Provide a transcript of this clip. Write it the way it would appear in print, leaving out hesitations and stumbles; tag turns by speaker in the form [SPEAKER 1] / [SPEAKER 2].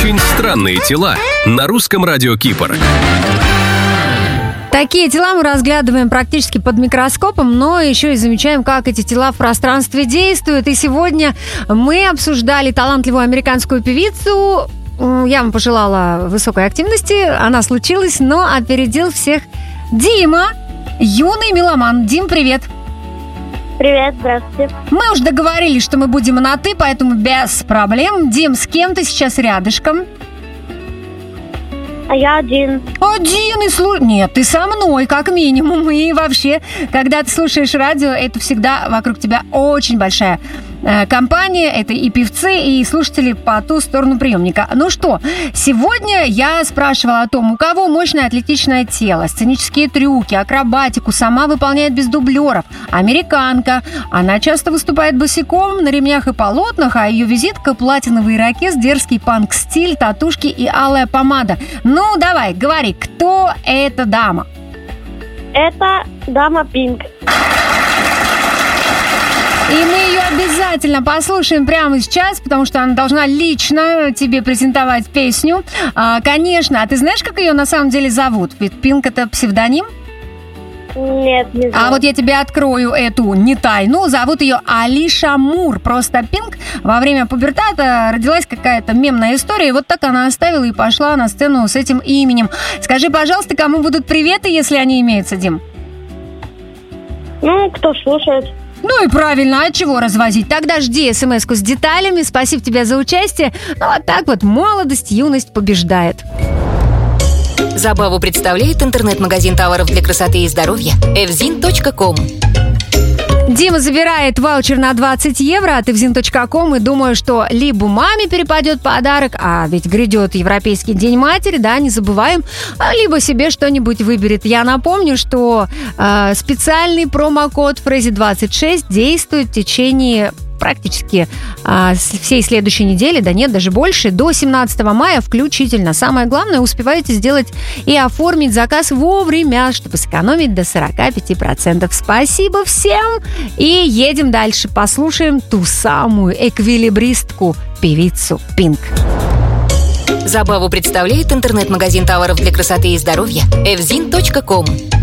[SPEAKER 1] Очень странные тела на русском радио Кипр.
[SPEAKER 2] Такие тела мы разглядываем практически под микроскопом, но еще и замечаем, как эти тела в пространстве действуют. И сегодня мы обсуждали талантливую американскую певицу. Я вам пожелала высокой активности, она случилась, но опередил всех Дима, юный меломан. Дим, привет!
[SPEAKER 3] Привет, здравствуйте.
[SPEAKER 2] Мы уже договорились, что мы будем на «ты», поэтому без проблем. Дим, с кем ты сейчас рядышком?
[SPEAKER 3] А я один.
[SPEAKER 2] Один и Нет, ты со мной, как минимум. И вообще, когда ты слушаешь радио, это всегда вокруг тебя очень большая компания. Это и певцы, и слушатели по ту сторону приемника. Ну что, сегодня я спрашивала о том, у кого мощное атлетичное тело, сценические трюки, акробатику, сама выполняет без дублеров. Американка. Она часто выступает босиком на ремнях и полотнах, а ее визитка — платиновый ирокез, дерзкий панк-стиль, татушки и алая помада. Ну, давай, говори, кто эта дама?
[SPEAKER 3] Это дама Пинк.
[SPEAKER 2] И мы ее обязательно послушаем прямо сейчас, потому что она должна лично тебе презентовать песню. Конечно, а ты знаешь, как ее на самом деле зовут? Ведь Пинк — это псевдоним?
[SPEAKER 3] Нет, не знаю.
[SPEAKER 2] А вот я тебе открою эту не тайну. Зовут ее Алиша Мур. Просто Пинк. Во время пубертата родилась какая-то мемная история, и вот так она оставила и пошла на сцену с этим именем. Скажи, пожалуйста, кому будут приветы, если они имеются, Дим?
[SPEAKER 3] Ну, кто слушает.
[SPEAKER 2] Ну и правильно, а чего развозить? Тогда жди смс-ку с деталями. Спасибо тебе за участие. Ну вот так вот молодость, юность побеждает.
[SPEAKER 4] Забаву представляет интернет-магазин товаров для красоты и здоровья evzin.com.
[SPEAKER 2] Дима забирает ваучер на 20 евро от evzin.com и думаю, что либо маме перепадет подарок, а ведь грядет Европейский день матери, да, не забываем, либо себе что-нибудь выберет. Я напомню, что специальный промокод Фрези26 действует в течение практически всей следующей недели, да нет, даже больше, до 17 мая включительно. Самое главное, успевайте сделать и оформить заказ вовремя, чтобы сэкономить до 45%. Спасибо всем! И едем дальше. Послушаем ту самую эквилибристку, певицу Пинк.
[SPEAKER 4] Забаву представляет интернет-магазин товаров для красоты и здоровья evzin.com.